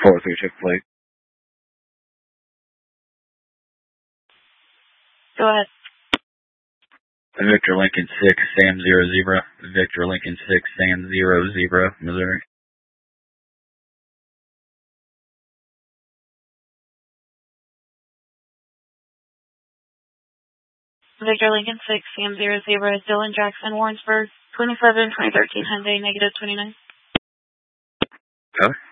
4-3 check plate. Go ahead. Victor Lincoln 6, Sam 00. Victor Lincoln 6, Sam 00, Missouri. Victor Lincoln 6, Sam 00, Dylan Jackson, Warrensburg, 27, 2013 Hyundai, -29. Okay.